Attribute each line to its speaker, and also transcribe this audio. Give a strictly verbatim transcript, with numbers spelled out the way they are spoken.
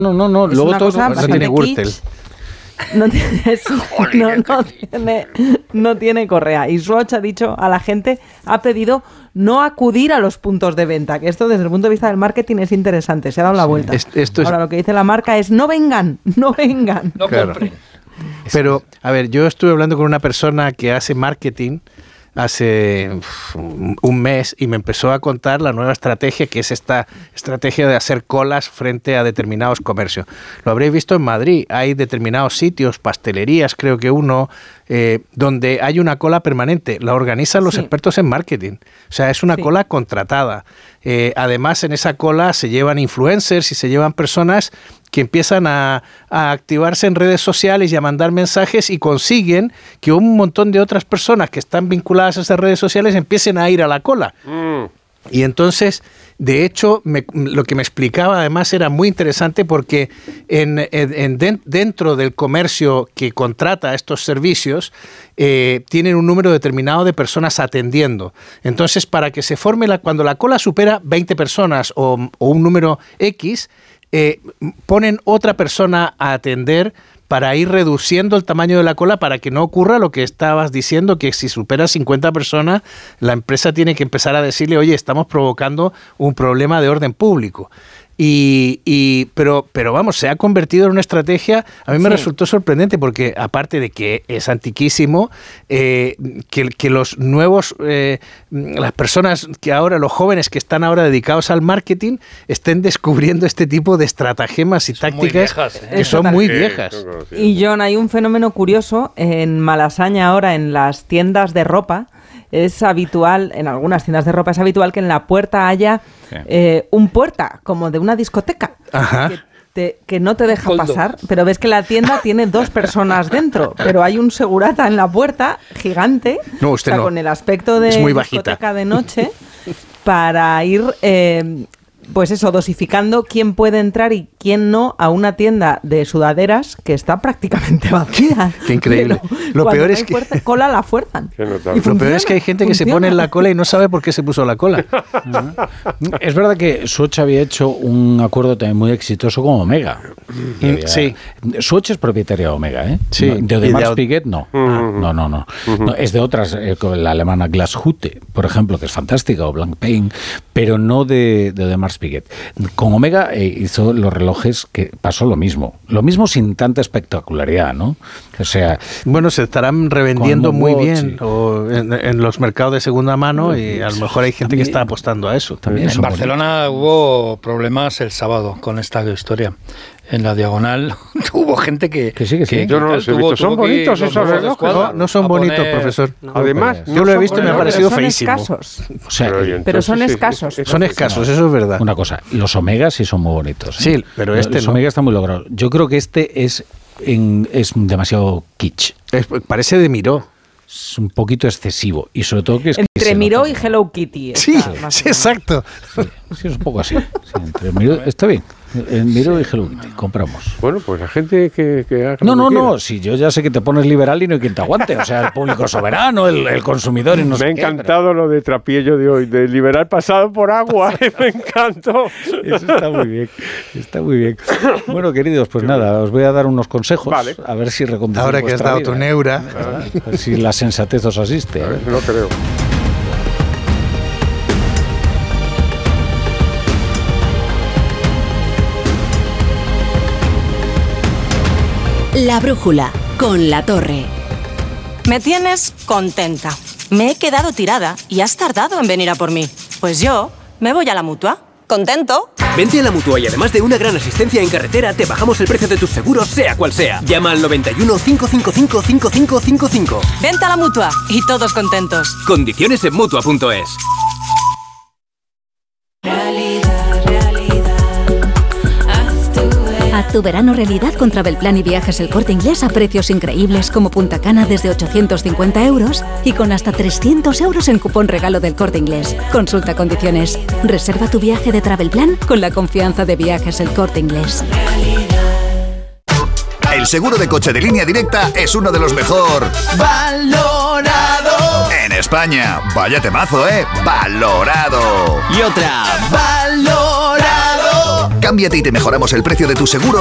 Speaker 1: No, no, no.
Speaker 2: Es
Speaker 1: Luego
Speaker 2: una
Speaker 1: todo
Speaker 2: cosa
Speaker 1: no
Speaker 2: bastante
Speaker 1: tiene Gürtel.
Speaker 2: kitsch. No tiene, eso, no, no, tiene, no tiene correa. Y Swatch ha dicho a la gente, ha pedido no acudir a los puntos de venta, que esto desde el punto de vista del marketing es interesante, se ha dado la vuelta.
Speaker 1: Es, esto es...
Speaker 2: Ahora lo que dice la marca es no vengan, no vengan.
Speaker 3: No
Speaker 1: Claro.
Speaker 3: compren.
Speaker 1: Pero, a ver, yo estuve hablando con una persona que hace marketing hace uf, un mes y me empezó a contar la nueva estrategia, que es esta estrategia de hacer colas frente a determinados comercios. Lo habréis visto en Madrid, hay determinados sitios, pastelerías, creo que uno, eh, donde hay una cola permanente. La organizan los
Speaker 2: Sí.
Speaker 1: expertos en marketing. O sea, es una
Speaker 2: Sí.
Speaker 1: cola contratada. Eh, además, en esa cola se llevan influencers y se llevan personas que empiezan a, a activarse en redes sociales y a mandar mensajes y consiguen que un montón de otras personas que están vinculadas a esas redes sociales empiecen a ir a la cola.
Speaker 4: Mm.
Speaker 1: Y entonces, de hecho, me, lo que me explicaba además era muy interesante porque en, en, en den- dentro del comercio que contrata estos servicios, eh, tienen un número determinado de personas atendiendo. Entonces, para que se forme, la, cuando la cola supera veinte personas o, o un número X, eh, ponen otra persona a atender para ir reduciendo el tamaño de la cola para que no ocurra lo que estabas diciendo, que si supera cincuenta personas, la empresa tiene que empezar a decirle, oye, estamos provocando un problema de orden público. Y, y pero, pero vamos, se ha convertido en una estrategia, a mí me
Speaker 2: Sí.
Speaker 1: resultó sorprendente porque aparte de que es antiquísimo, eh, que, que los nuevos, eh, las personas que ahora, los jóvenes que están ahora dedicados al marketing, estén descubriendo este tipo de estratagemas y
Speaker 3: Son muy
Speaker 1: tácticas
Speaker 3: viejas, ¿eh?
Speaker 1: que
Speaker 2: Es
Speaker 1: son
Speaker 2: total.
Speaker 1: muy
Speaker 4: Sí,
Speaker 1: viejas.
Speaker 4: son conocidos.
Speaker 2: Y John, hay un fenómeno curioso en Malasaña ahora, en las tiendas de ropa. Es habitual, en algunas tiendas de ropa es habitual que en la puerta haya
Speaker 5: Sí.
Speaker 2: eh, un puerta, como de una discoteca,
Speaker 1: Ajá.
Speaker 2: que, te- que no te deja
Speaker 3: Coldo.
Speaker 2: pasar, pero ves que la tienda tiene dos personas dentro, pero hay un segurata en la puerta gigante,
Speaker 1: No, usted
Speaker 2: o sea,
Speaker 1: no.
Speaker 2: con el aspecto de
Speaker 1: Es muy bajita.
Speaker 2: discoteca de noche, para ir... eh, pues eso, dosificando quién puede entrar y quién no a una tienda de sudaderas que está prácticamente vacía.
Speaker 1: Qué increíble.
Speaker 2: Pero
Speaker 1: Lo
Speaker 2: cuando
Speaker 1: peor
Speaker 2: no
Speaker 1: es
Speaker 2: hay
Speaker 1: que-
Speaker 2: fuerza, cola la fuerzan.
Speaker 4: Qué notable.
Speaker 2: Y
Speaker 1: Lo peor es que hay gente que se
Speaker 2: funciona.
Speaker 1: pone en la cola y no sabe por qué se puso la cola.
Speaker 5: Es verdad que Swatch había hecho un acuerdo también muy exitoso con Omega. Y había-
Speaker 1: Sí.
Speaker 5: Swatch es propietaria de Omega, ¿eh?
Speaker 1: Sí.
Speaker 5: No, de
Speaker 1: Y de
Speaker 5: Audemars
Speaker 1: Aud-
Speaker 5: Piguet no. Ah, no, no, no. No, es de otras, eh, con la alemana Glashütte, por ejemplo, que es fantástica, o Blancpain, pero no de, de Audemars Piguet. Con Omega eh, hizo los relojes que pasó lo mismo. Lo mismo sin tanta espectacularidad, ¿no? O sea,
Speaker 1: Bueno, se estarán revendiendo
Speaker 5: Con
Speaker 1: muy
Speaker 5: Watch,
Speaker 1: bien
Speaker 5: sí.
Speaker 1: o en, en los mercados de segunda mano y a lo mejor hay gente que
Speaker 5: También-
Speaker 1: está apostando a eso.
Speaker 5: también
Speaker 3: En
Speaker 5: son
Speaker 3: Barcelona hubo problemas el sábado con esta historia. En la diagonal hubo gente que...
Speaker 5: Que sí, que sí.
Speaker 4: Yo no los he visto. Son
Speaker 3: tuvo que ir
Speaker 4: bonitos
Speaker 3: los
Speaker 4: esos
Speaker 3: nuevos de
Speaker 4: relojes.
Speaker 3: escuadra
Speaker 1: No, no son
Speaker 3: a
Speaker 1: bonitos,
Speaker 3: poner-
Speaker 1: profesor.
Speaker 4: Además,
Speaker 5: Yo
Speaker 1: Yo lo he
Speaker 4: son
Speaker 1: visto y me ha
Speaker 4: bonitos.
Speaker 1: parecido
Speaker 2: son
Speaker 1: feísimo.
Speaker 2: escasos.
Speaker 5: O sea,
Speaker 4: Pero, y
Speaker 2: Pero son
Speaker 4: entonces,
Speaker 2: escasos.
Speaker 4: es- es-
Speaker 1: Son escasos, eso es verdad.
Speaker 5: una cosa, los Omegas sí son muy bonitos. ¿eh?
Speaker 1: Sí, pero este
Speaker 5: Los
Speaker 1: no.
Speaker 5: Omega están muy logrados. Yo creo que este es, en- es demasiado kitsch.
Speaker 1: Es- parece de Miró.
Speaker 5: Es un poquito excesivo. Y sobre todo que es que
Speaker 2: Entre
Speaker 5: se
Speaker 2: Miró
Speaker 5: nota
Speaker 2: y
Speaker 5: que-
Speaker 2: Hello Kitty.
Speaker 1: Sí,
Speaker 2: está más
Speaker 1: sí,
Speaker 2: o menos.
Speaker 1: exacto.
Speaker 5: Sí, sí, es un poco así. Sí, entre Miró- está bien. En Miró y Hello Kitty, compramos.
Speaker 4: Bueno, pues la gente que, que haga
Speaker 5: No,
Speaker 4: lo
Speaker 5: no,
Speaker 4: que
Speaker 5: no.
Speaker 4: quiera.
Speaker 5: Si yo ya sé que te pones liberal y no hay quien te aguante. O sea, el público soberano, el, el consumidor y no
Speaker 4: Me
Speaker 5: sé
Speaker 4: ha
Speaker 5: qué,
Speaker 4: encantado lo de Trapiello de hoy, de liberal pasado por agua. Me encantó.
Speaker 5: pero Eso está muy bien. Está muy bien. Bueno, queridos, pues nada, os voy a dar unos consejos.
Speaker 4: Vale.
Speaker 5: A ver si reconducimos
Speaker 1: Ahora que has
Speaker 5: vuestra
Speaker 1: dado
Speaker 5: vida.
Speaker 1: tu neura.
Speaker 5: A ver si la sensatez os asiste.
Speaker 4: A ver, no creo.
Speaker 6: La brújula con La Torre.
Speaker 7: Me tienes contenta. Me he quedado tirada y has tardado en venir a por mí. Pues yo me voy a la Mutua. ¿Contento?
Speaker 8: Vente a la Mutua y además de una gran asistencia en carretera, te bajamos el precio de tus seguros, sea cual sea. Llama al noventa y uno, cinco cinco cinco, cinco cinco cinco cinco.
Speaker 7: Vente a la Mutua y todos contentos.
Speaker 8: Condiciones en Mutua punto es.
Speaker 6: Haz tu verano realidad con Travelplan y Viajes El Corte Inglés a precios increíbles como Punta Cana desde ochocientos cincuenta euros y con hasta trescientos euros en cupón regalo del Corte Inglés. Consulta condiciones. Reserva tu viaje de Travelplan con la confianza de Viajes El Corte Inglés.
Speaker 9: El seguro de coche de Línea Directa es uno de los mejor
Speaker 10: Valorado.
Speaker 9: en España. Vaya temazo, ¿eh? Valorado.
Speaker 8: Y otra.
Speaker 10: Valorado.
Speaker 9: Cámbiate y te mejoramos el precio de tu seguro